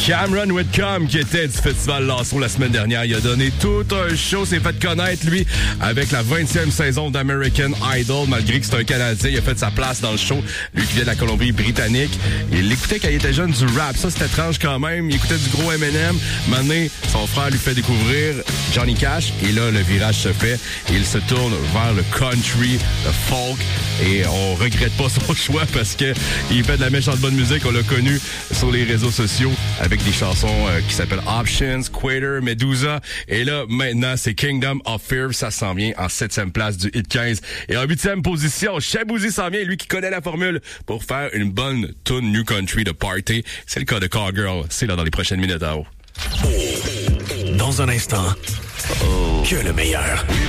Cameron Whitcomb, qui était du Festival Lasso la semaine dernière, il a donné tout un show, s'est fait connaître, lui, avec la 20e saison d'American Idol, malgré que c'est un Canadien, il a fait sa place dans le show, lui qui vient de la Colombie-Britannique. Il l'écoutait quand il était jeune du rap, ça c'était étrange quand même, il écoutait du gros Eminem. Maintenant, son frère lui fait découvrir Johnny Cash, et là, le virage se fait, il se tourne vers le country, le folk, et on regrette pas son choix parce que il fait de la méchante bonne musique, on l'a connu sur les réseaux sociaux avec des chansons qui s'appellent Options, Quater, Medusa. Et là, maintenant, c'est Kingdom of Fear. Ça s'en vient en 7e place du Hit 15. Et en 8e position, Shaboozey s'en vient, lui qui connaît la formule pour faire une bonne tune New Country de party. C'est le cas de Cowgirl. C'est là dans les prochaines minutes à haut. Dans un instant, que le meilleur.